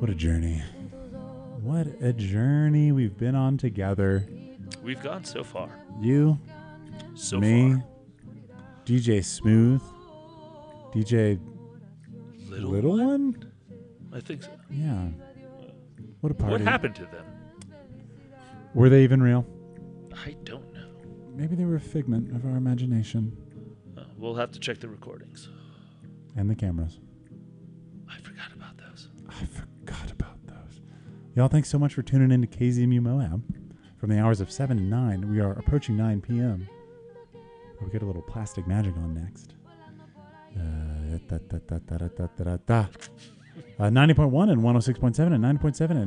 What a journey. What a journey we've been on together. We've gone so far. You, So me, far. DJ Smooth, DJ Little One? I think so. Yeah. What a party. What happened to them? Were they even real? I don't know. Maybe they were a figment of our imagination. We'll have to check the recordings. And the cameras. I forgot about those. I forgot about those. Y'all, thanks so much for tuning in to KZMU Moab. From the hours of 7 to 9, we are approaching 9 p.m. We'll get a little Plastic Magic on next. 90.1 and 106.7 and 90.7 and